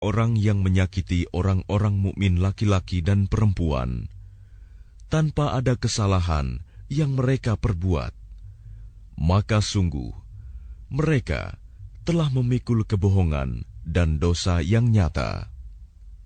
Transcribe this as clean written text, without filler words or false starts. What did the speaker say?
orang yang menyakiti orang-orang mukmin laki-laki dan perempuan tanpa ada kesalahan yang mereka perbuat, maka sungguh mereka telah memikul kebohongan dan dosa yang nyata.